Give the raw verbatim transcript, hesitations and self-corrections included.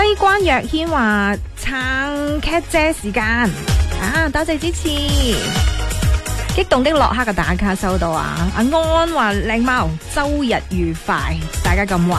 關若軒話撐劇姐時間啊，多謝支持。激動的洛克嘅打卡收到啊！阿安話靚貓周日愉快，大家咁話。